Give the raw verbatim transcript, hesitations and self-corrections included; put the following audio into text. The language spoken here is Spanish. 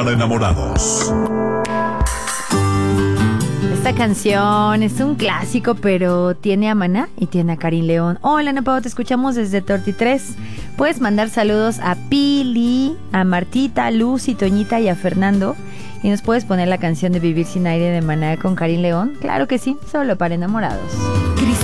para enamorados. Esta canción es un clásico, pero tiene a Maná y tiene a Karin León. Hola, Ana Pao, te escuchamos desde Torti tres. Puedes mandar saludos a Pili, a Martita, a Lucy, Toñita y a Fernando. Y nos puedes poner la canción de Vivir sin aire de Maná con Karin León. Claro que sí, solo para enamorados.